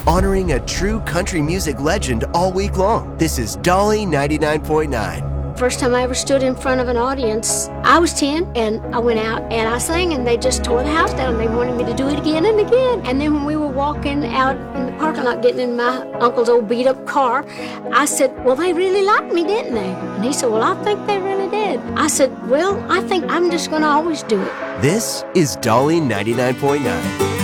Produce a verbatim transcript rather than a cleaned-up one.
honoring a true country music legend all week long. This is Dolly ninety-nine point nine. First time I ever stood in front of an audience, I was ten, and I went out and I sang, and they just tore the house down. They wanted me to do it again and again. And then when we were walking out in the parking lot, getting in my uncle's old beat-up car, I said, well, they really liked me, didn't they? And he said, well, I think they really did. I said, well, I think I'm just going to always do it. This is Dolly ninety-nine point nine.